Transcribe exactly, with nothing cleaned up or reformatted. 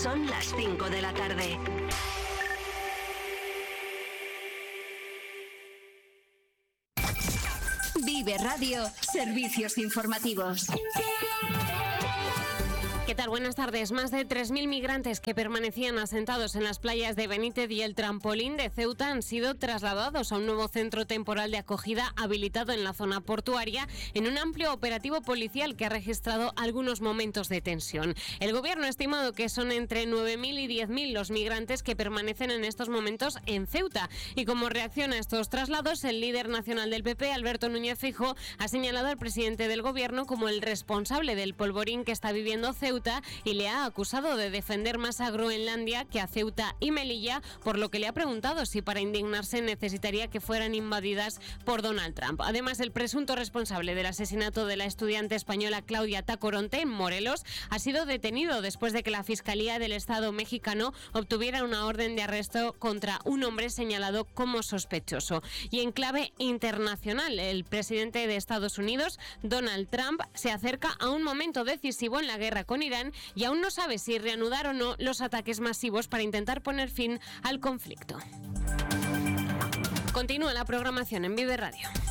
Son las cinco de la tarde. Vive Radio, servicios informativos. ¿Qué tal? Buenas tardes. Más de tres mil migrantes que permanecían asentados en las playas de Benítez y el Trampolín de Ceuta han sido trasladados a un nuevo centro temporal de acogida habilitado en la zona portuaria en un amplio operativo policial que ha registrado algunos momentos de tensión. El gobierno ha estimado que son entre nueve mil y diez mil los migrantes que permanecen en estos momentos en Ceuta. Y como reacción a estos traslados, el líder nacional del P P, Alberto Núñez Feijóo, ha señalado al presidente del gobierno como el responsable del polvorín que está viviendo Ceuta y le ha acusado de defender más a Groenlandia que a Ceuta y Melilla, por lo que le ha preguntado si para indignarse necesitaría que fueran invadidas por Donald Trump. Además, el presunto responsable del asesinato de la estudiante española Claudia Tacoronte en Morelos ha sido detenido después de que la Fiscalía del Estado mexicano obtuviera una orden de arresto contra un hombre señalado como sospechoso. Y en clave internacional, el presidente de Estados Unidos, Donald Trump, se acerca a un momento decisivo en la guerra con Irán y aún no sabe si reanudar o no los ataques masivos para intentar poner fin al conflicto. Continúa la programación en Vive Radio.